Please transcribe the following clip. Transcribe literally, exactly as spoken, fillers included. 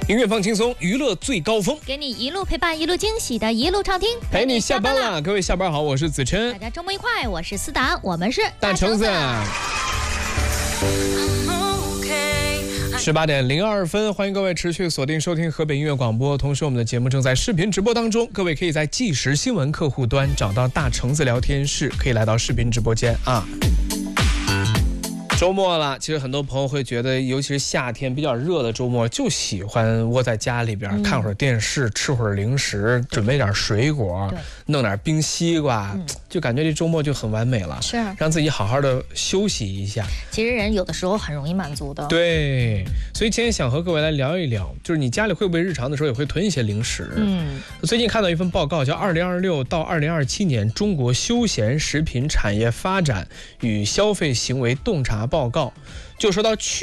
音乐放轻松，娱乐最高峰， 给你一路陪伴，一路惊喜的一路畅听， 陪你下班了。各位下班好，我是子琛， 大家周末愉快，我是思达，我们是大橙子。十八点零二分，欢迎各位持续锁定收听河北音乐广播。同时，我们的节目正在视频直播当中，各位可以在即时新闻客户端找到大橙子聊天室，可以来到视频直播间啊。周末了，其实很多朋友会觉得，尤其是夏天比较热的周末，就喜欢窝在家里边、嗯、看会儿电视，吃会儿零食，准备点水果，弄点冰西瓜、嗯，就感觉这周末就很完美了。 是， 让自己好好的休息一下。 其实人有的时候很容易满足的。 对，所以今天想和各位来聊一聊，就是你家里会不会日常的时候也会囤一些零食？嗯，最近看到一份报告，叫《二零二六到二零二七年中国休闲食品产业发展与消费行为洞察报告》，就说到去